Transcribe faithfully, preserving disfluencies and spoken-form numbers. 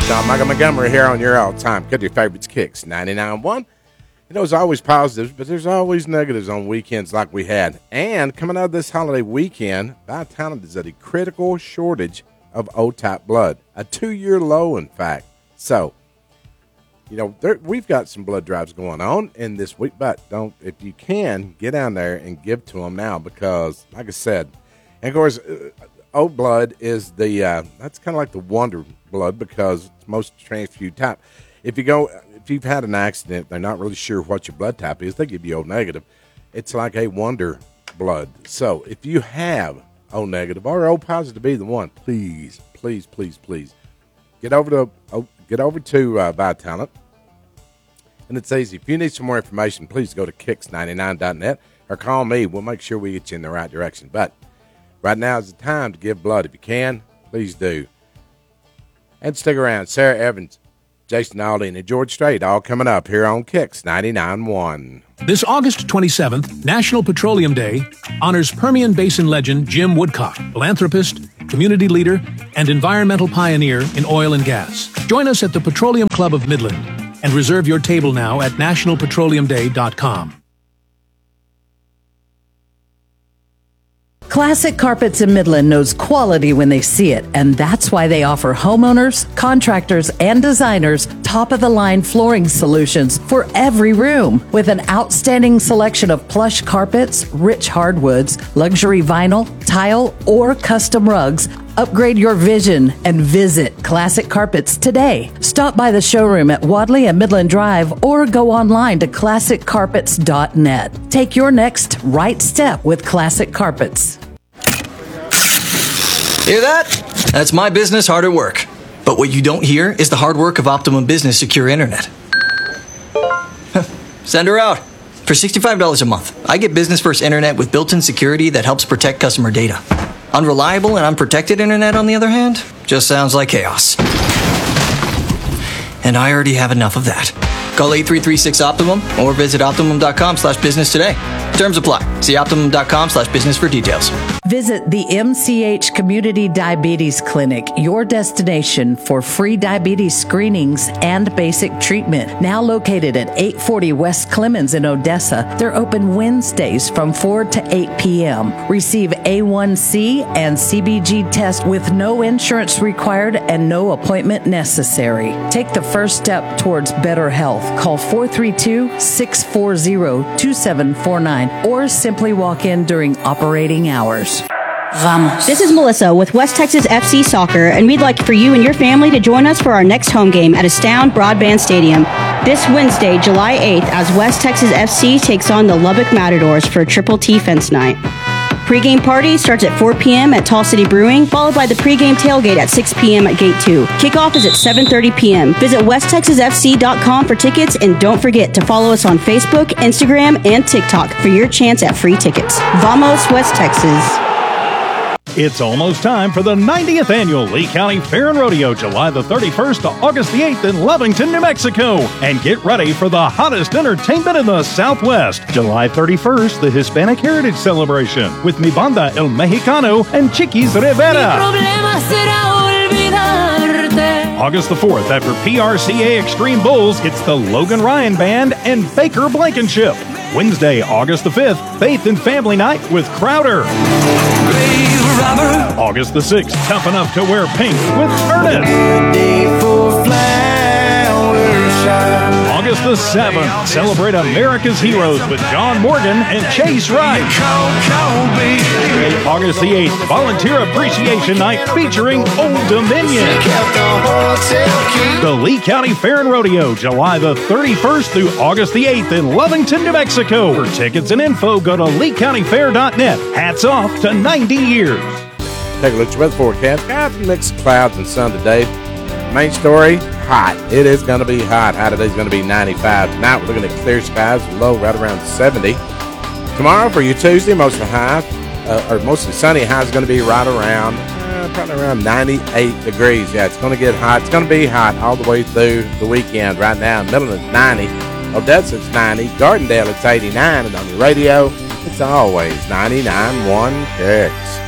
John Michael Montgomery here on your all-time Get Your Favorites Kicks ninety-nine point one. You know, there's always positives, but there's always negatives on weekends like we had. And coming out of this holiday weekend, Vitalant is at a critical shortage of O-type blood, a two-year low, in fact. So, you know, there, we've got some blood drives going on in this week, but don't, if you can, get down there and give to them now because, like I said, and of course, uh, O blood is the, uh, that's kind of like the wonder blood because it's most transfused type. If you go, if you've had an accident, they're not really sure what your blood type is, they give you O negative. It's like a wonder blood. So if you have O negative or O positive, be the one, please, please, please, please get over to oh, get over to uh, Vitalant. And it's easy. If you need some more information, please go to kicks ninety-nine dot net or call me. We'll make sure we get you in the right direction. But right now is the time to give blood. If you can, please do. And stick around. Sarah Evans, Jason Aldean, and George Strait all coming up here on Kicks ninety-nine point one. This August twenty-seventh, National Petroleum Day, honors Permian Basin legend Jim Woodcock, philanthropist, community leader, and environmental pioneer in oil and gas. Join us at the Petroleum Club of Midland and reserve your table now at national petroleum day dot com. Classic Carpets in Midland knows quality when they see it, and that's why they offer homeowners, contractors, and designers top-of-the-line flooring solutions for every room. With an outstanding selection of plush carpets, rich hardwoods, luxury vinyl, tile, or custom rugs, upgrade your vision and visit Classic Carpets today. Stop by the showroom at Wadley and Midland Drive or go online to classic carpets dot net. Take your next right step with Classic Carpets. Hear that? That's my business hard at work. But what you don't hear is the hard work of Optimum Business Secure Internet. Send her out. For sixty-five dollars a month, I get business-first internet with built-in security that helps protect customer data. Unreliable and unprotected internet, on the other hand, just sounds like chaos. And I already have enough of that. Call eight three three six Optimum or visit optimum dot com slash business today. Terms apply. See optimum dot com slash business for details. Visit the M C H Community Diabetes Clinic, your destination for free diabetes screenings and basic treatment. Now located at eight forty West Clemens in Odessa, they're open Wednesdays from four to eight p.m. Receive A one C and C B G tests with no insurance required and no appointment necessary. Take the first step towards better health. Call four three two, six four zero, two seven four nine or simply walk in during operating hours. Vamos. This is Melissa with West Texas F C Soccer, and we'd like for you and your family to join us for our next home game at Astound Broadband Stadium this Wednesday, July eighth, as West Texas F C takes on the Lubbock Matadors for a Triple T Fence Night. Pre-game party starts at four p.m. at Tall City Brewing, followed by the pre-game tailgate at six p.m. at Gate two. Kickoff is at seven thirty p.m. Visit west texas f c dot com for tickets, and don't forget to follow us on Facebook, Instagram, and TikTok for your chance at free tickets. Vamos, West Texas. It's almost time for the ninetieth Annual Lee County Fair and Rodeo, July the thirty-first to August the eighth in Lovington, New Mexico. And get ready for the hottest entertainment in the Southwest. July thirty-first, the Hispanic Heritage Celebration with Mi Banda El Mexicano and Chiquis Rivera. August the fourth, after P R C A Extreme Bulls, it's the Logan Ryan Band and Baker Blankenship. Wednesday, August the fifth, Faith and Family Night with Crowder. August the sixth, Tough Enough to Wear Pink with Ernest. August the seventh, celebrate America's Heroes with John Morgan and Chase Wright. August the eighth, Volunteer Appreciation Night featuring Old Dominion. The Lee County Fair and Rodeo, July the thirty-first through August the eighth in Lovington, New Mexico. For tickets and info, go to lee county fair dot net. Hats off to ninety years. Take a look at your weather forecast. Got mixed clouds and sun today. Main story, hot. It is going to be hot. High today is going to be ninety-five. Tonight we're looking at clear skies, low right around seventy. Tomorrow for your Tuesday, mostly high, uh, or mostly sunny. High is going to be right around, uh, probably around ninety-eight degrees. Yeah, it's going to get hot. It's going to be hot all the way through the weekend. Right now, Midland is ninety. Odessa it's ninety. Gardendale it's eighty-nine. And on your radio, it's always ninety-nine point one Kicks.